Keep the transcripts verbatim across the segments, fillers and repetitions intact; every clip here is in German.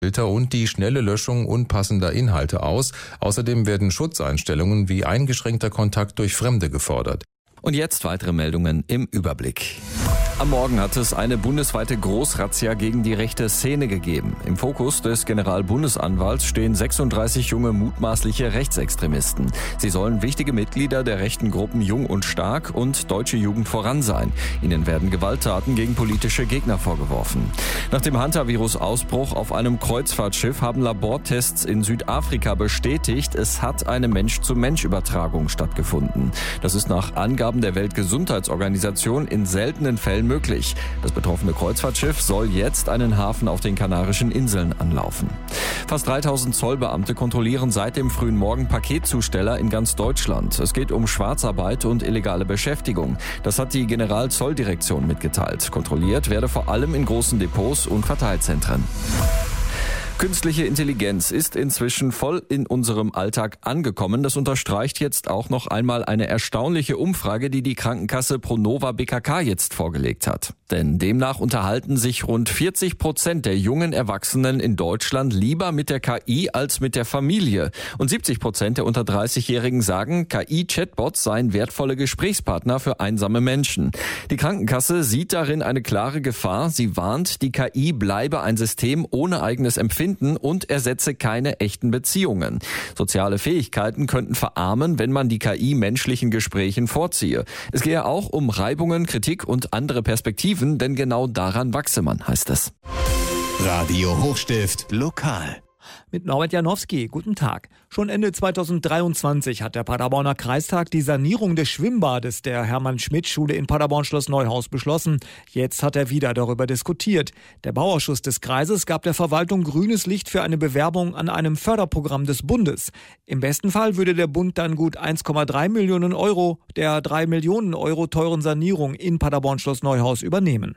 Filter und die schnelle Löschung unpassender Inhalte aus. Außerdem werden Schutzeinstellungen wie eingeschränkter Kontakt durch Fremde gefordert. Und jetzt weitere Meldungen im Überblick. Am Morgen hat es eine bundesweite Großrazzia gegen die rechte Szene gegeben. Im Fokus des Generalbundesanwalts stehen sechsunddreißig junge mutmaßliche Rechtsextremisten. Sie sollen wichtige Mitglieder der rechten Gruppen Jung und Stark und Deutsche Jugend voran sein. Ihnen werden Gewalttaten gegen politische Gegner vorgeworfen. Nach dem Hantavirus-Ausbruch auf einem Kreuzfahrtschiff haben Labortests in Südafrika bestätigt, es hat eine Mensch-zu-Mensch-Übertragung stattgefunden. Das ist nach Angaben der Weltgesundheitsorganisation in seltenen Fällen möglich. Das betroffene Kreuzfahrtschiff soll jetzt einen Hafen auf den Kanarischen Inseln anlaufen. Fast dreitausend Zollbeamte kontrollieren seit dem frühen Morgen Paketzusteller in ganz Deutschland. Es geht um Schwarzarbeit und illegale Beschäftigung. Das hat die Generalzolldirektion mitgeteilt. Kontrolliert werde vor allem in großen Depots und Verteilzentren. Künstliche Intelligenz ist inzwischen voll in unserem Alltag angekommen. Das unterstreicht jetzt auch noch einmal eine erstaunliche Umfrage, die die Krankenkasse Pronova B K K jetzt vorgelegt hat. Denn demnach unterhalten sich rund vierzig Prozent der jungen Erwachsenen in Deutschland lieber mit der K I als mit der Familie. Und siebzig Prozent der unter dreißigjährigen sagen, K I-Chatbots seien wertvolle Gesprächspartner für einsame Menschen. Die Krankenkasse sieht darin eine klare Gefahr. Sie warnt, die K I bleibe ein System ohne eigenes Empfinden und ersetze keine echten Beziehungen. Soziale Fähigkeiten könnten verarmen, wenn man die K I menschlichen Gesprächen vorziehe. Es gehe auch um Reibungen, Kritik und andere Perspektiven, denn genau daran wachse man, heißt es. Radio Hochstift Lokal. Mit Norbert Janowski, guten Tag. Schon Ende zweitausenddreiundzwanzig hat der Paderborner Kreistag die Sanierung des Schwimmbades der Hermann-Schmidt-Schule in Paderborn-Schloss Neuhaus beschlossen. Jetzt hat er wieder darüber diskutiert. Der Bauausschuss des Kreises gab der Verwaltung grünes Licht für eine Bewerbung an einem Förderprogramm des Bundes. Im besten Fall würde der Bund dann gut eins Komma drei Millionen Euro der drei Millionen Euro teuren Sanierung in Paderborn-Schloss Neuhaus übernehmen.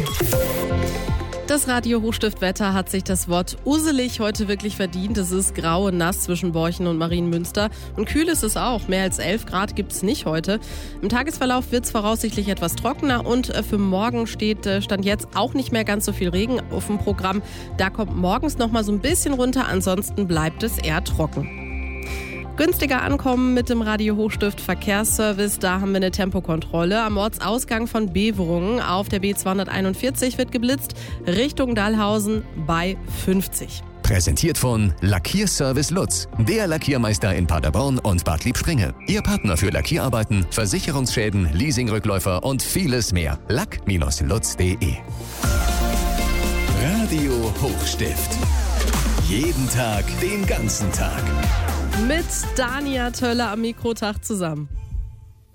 Das Radio Hochstiftwetter hat sich das Wort uselig heute wirklich verdient. Es ist grau und nass zwischen Borchen und Marienmünster. Und kühl ist es auch. Mehr als elf Grad gibt es nicht heute. Im Tagesverlauf wird es voraussichtlich etwas trockener. Und für morgen steht Stand jetzt auch nicht mehr ganz so viel Regen auf dem Programm. Da kommt morgens noch mal so ein bisschen runter. Ansonsten bleibt es eher trocken. Günstiger ankommen mit dem Radio Hochstift Verkehrsservice. Da haben wir eine Tempokontrolle. Am Ortsausgang von Beverungen auf der B zweihunderteinundvierzig wird geblitzt. Richtung Dahlhausen bei fünfzig. Präsentiert von Lackierservice Lutz, der Lackiermeister in Paderborn und Bad Liebspringe. Ihr Partner für Lackierarbeiten, Versicherungsschäden, Leasingrückläufer und vieles mehr. lack Bindestrich lutz punkt de. Radio Hochstift. Jeden Tag, den ganzen Tag. Mit Dania Töller am Mikrotag zusammen.